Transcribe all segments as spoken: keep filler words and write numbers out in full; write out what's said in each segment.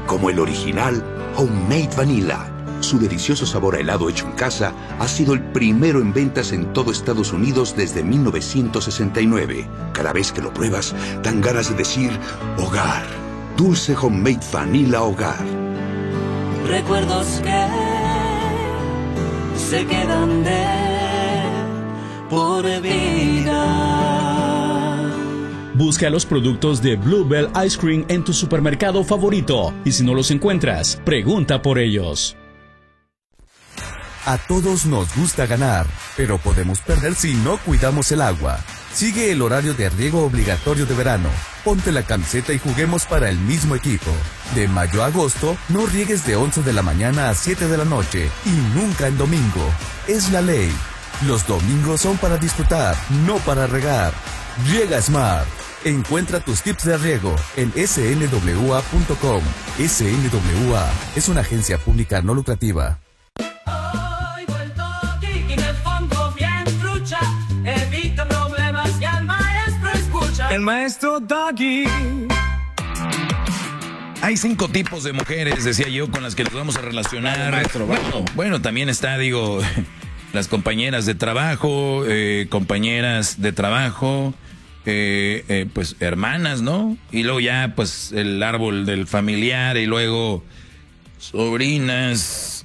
como el original Homemade Vanilla. Su delicioso sabor a helado hecho en casa ha sido el primero en ventas en todo Estados Unidos desde mil novecientos sesenta y nueve. Cada vez que lo pruebas, dan ganas de decir hogar. Dulce Homemade Vanilla Hogar. Recuerdos que se quedan de por vida. Busca los productos de Bluebell Ice Cream en tu supermercado favorito y si no los encuentras, pregunta por ellos. A todos nos gusta ganar, pero podemos perder si no cuidamos el agua. Sigue el horario de riego obligatorio de verano. Ponte la camiseta y juguemos para el mismo equipo. De mayo a agosto, no riegues de once de la mañana a siete de la noche y nunca en domingo. Es la ley. Los domingos son para disfrutar, no para regar. Riega Smart. Encuentra tus tips de riego en S N W A punto com. S N W A es una agencia pública no lucrativa. El maestro Doggy. Hay cinco tipos de mujeres, decía yo, con las que nos vamos a relacionar. Maestro, bueno, bueno, también está, digo, las compañeras de trabajo, eh, compañeras de trabajo, eh, eh, pues hermanas, ¿no? Y luego ya, pues, el árbol del familiar y luego sobrinas.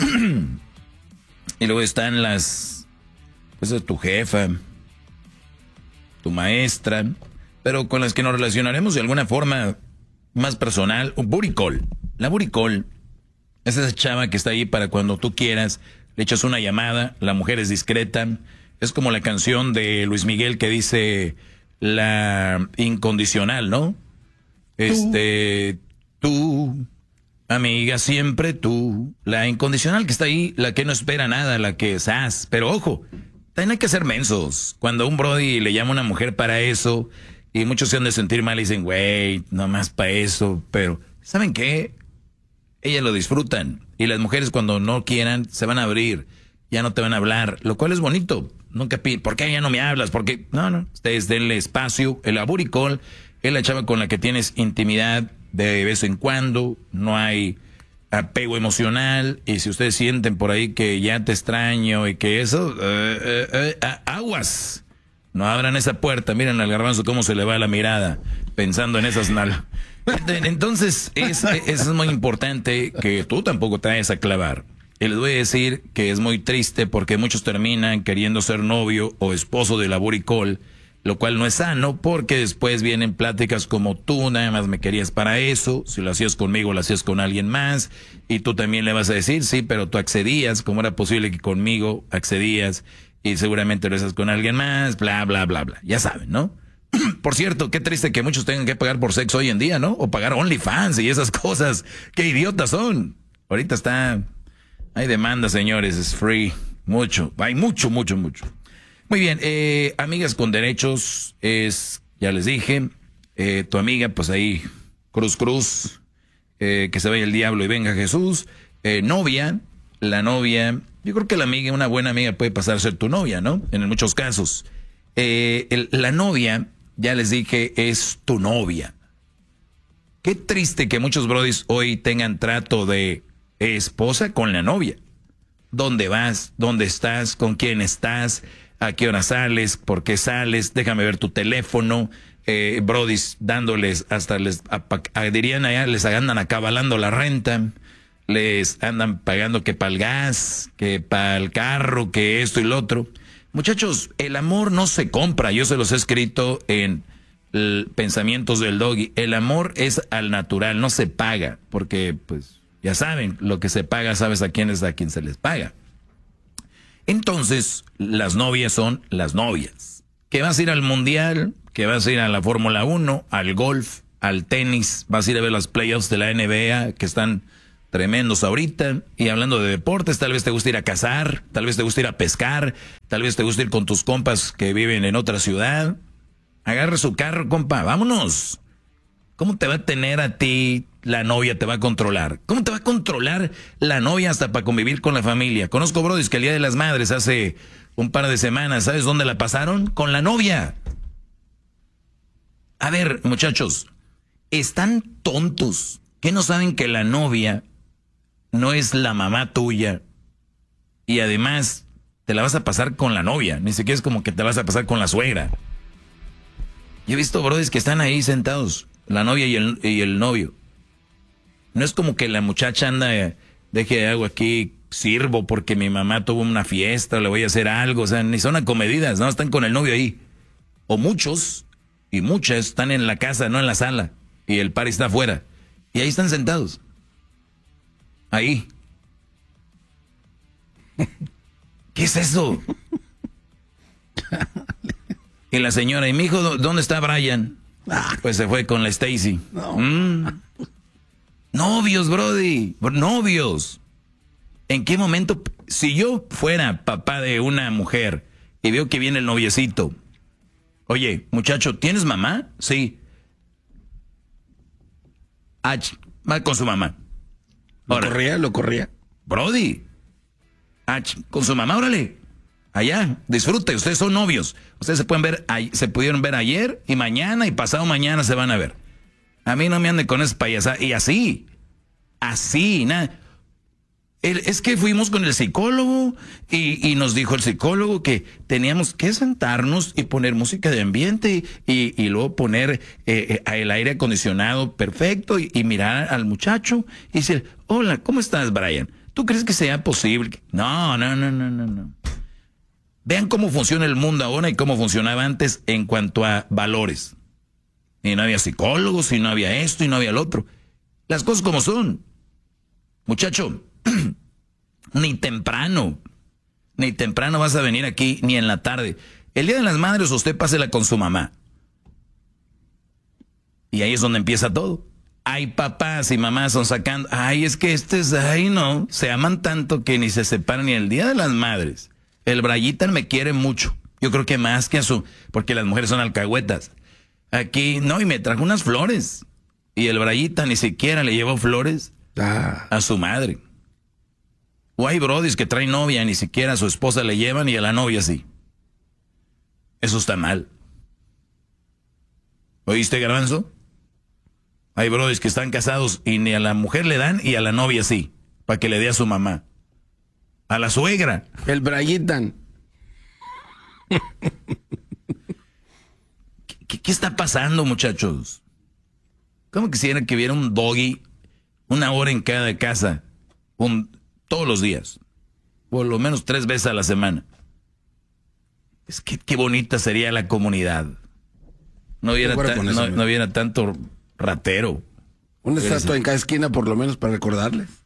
Y luego están las, pues, tu jefa, tu maestra, pero con las que nos relacionaremos de alguna forma más personal. Un booty call. La booty call es esa chava que está ahí para cuando tú quieras, le echas una llamada, la mujer es discreta. Es como la canción de Luis Miguel que dice la incondicional, ¿no? Este, tú, amiga, siempre tú. La incondicional que está ahí, la que no espera nada, la que es as. Pero ojo, también hay que ser mensos. Cuando a un brody le llama a una mujer para eso, y muchos se han de sentir mal y dicen, güey, nomás para eso. Pero, ¿saben qué? Ellas lo disfrutan. Y las mujeres cuando no quieran, se van a abrir. Ya no te van a hablar. Lo cual es bonito. Nunca piden, ¿por qué ya no me hablas? Porque, no, no. Ustedes denle espacio. El booty call es la chava con la que tienes intimidad de vez en cuando. No hay apego emocional. Y si ustedes sienten por ahí que ya te extraño y que eso, eh, eh, eh, aguas. No abran esa puerta, miren al garbanzo cómo se le va la mirada, pensando en esas nal. Entonces, es, es muy importante que tú tampoco te vayas a clavar. Y les voy a decir que es muy triste porque muchos terminan queriendo ser novio o esposo de la booty call, lo cual no es sano porque después vienen pláticas como tú nada más me querías para eso, si lo hacías conmigo lo hacías con alguien más, y tú también le vas a decir, sí, pero tú accedías, ¿cómo era posible que conmigo accedías? Y seguramente lo haces con alguien más, bla, bla, bla, bla. Ya saben, ¿no? Por cierto, qué triste que muchos tengan que pagar por sexo hoy en día, ¿no? O pagar OnlyFans y esas cosas. ¡Qué idiotas son! Ahorita está... Hay demanda, señores, es free. Mucho, hay mucho, mucho, mucho. Muy bien, eh, amigas con derechos es, ya les dije, eh, tu amiga, pues ahí, cruz, cruz, eh, que se vaya el diablo y venga Jesús. Eh, novia, la novia... Yo creo que la amiga, una buena amiga puede pasar a ser tu novia, ¿no? En muchos casos. Eh, el, la novia, ya les dije, es tu novia. Qué triste que muchos brodis hoy tengan trato de esposa con la novia. ¿Dónde vas? ¿Dónde estás? ¿Con quién estás? ¿A qué hora sales? ¿Por qué sales? Déjame ver tu teléfono. Eh, brodis dándoles hasta les, a, a, dirían allá, les andan acabalando la renta. Les andan pagando que para el gas, que para el carro, que esto y lo otro. Muchachos, el amor no se compra. Yo se los he escrito en el Pensamientos del Doggy. El amor es al natural, no se paga. Porque, pues, ya saben, lo que se paga, sabes a quién es a quien se les paga. Entonces, las novias son las novias. Que vas a ir al mundial, que vas a ir a la Fórmula uno, al golf, al tenis, vas a ir a ver las playoffs de la N B A que están tremendos ahorita. Y hablando de deportes, tal vez te gusta ir a cazar, tal vez te gusta ir a pescar, tal vez te gusta ir con tus compas que viven en otra ciudad. Agarra su carro, compa, vámonos. ¿Cómo te va a tener a ti la novia? Te va a controlar. ¿Cómo te va a controlar la novia hasta para convivir con la familia? Conozco brodis que el Día de las Madres hace un par de semanas, ¿sabes dónde la pasaron? Con la novia. A ver, muchachos, están tontos. ¿Qué no saben que la novia no es la mamá tuya? Y además te la vas a pasar con la novia. Ni siquiera es como que te vas a pasar con la suegra. Yo he visto brodis que están ahí sentados, la novia y el, y el novio. No es como que la muchacha anda, eh, deje algo aquí, sirvo porque mi mamá tuvo una fiesta o le voy a hacer algo. O sea, ni son acomedidas, no, están con el novio ahí. O muchos y muchas están en la casa, no en la sala. Y el party está afuera. Y ahí están sentados. Ahí. ¿Qué es eso? Y la señora, ¿y mi hijo dónde está Brian? Pues se fue con la Stacy. No. Mm. Novios, brody. Novios. ¿En qué momento? Si yo fuera papá de una mujer y veo que viene el noviecito. Oye, muchacho, ¿tienes mamá? Sí. Ah, va con su mamá. ¿Lo corría? ¿Lo corría? Brody. Ah, con su mamá, órale. Allá, disfrute, ustedes son novios. Ustedes se pueden ver, se pudieron ver ayer y mañana y pasado mañana se van a ver. A mí no me ande con esa payasada. Y así, así, nada. El, es que fuimos con el psicólogo y, y nos dijo el psicólogo que teníamos que sentarnos y poner música de ambiente y, y luego poner eh, el aire acondicionado perfecto y, y mirar al muchacho y decir, hola, ¿cómo estás, Brian? ¿Tú crees que sea posible? No, no, no, no, no, no. Vean cómo funciona el mundo ahora y cómo funcionaba antes en cuanto a valores. Y no había psicólogos, y no había esto, y no había lo otro. Las cosas como son. Muchacho, ni temprano, ni temprano vas a venir aquí, ni en la tarde. El Día de las Madres usted pásela con su mamá. Y ahí es donde empieza todo. Ay, papás y mamás son sacando. Ay, es que este es, ay, no. Se aman tanto que ni se separan ni el Día de las Madres. El Brayitan me quiere mucho. Yo creo que más que a su... Porque las mujeres son alcahuetas. Aquí, no, y me trajo unas flores. Y el Brayitan ni siquiera le llevó flores ah. a su madre. O hay brodis que traen novia, ni siquiera a su esposa le llevan y a la novia sí. Eso está mal. ¿Oíste, Garbanzo? Hay brodis que están casados y ni a la mujer le dan y a la novia sí. Para que le dé a su mamá. A la suegra. El Brayitan. ¿Qué, qué está pasando, muchachos? ¿Cómo quisiera que hubiera un doggy una hora en cada casa? Un, todos los días. Por lo menos tres veces a la semana. Es que qué bonita sería la comunidad. No hubiera, ta, eso, no, no hubiera tanto ratero. Una estatua en cada esquina por lo menos para recordarles.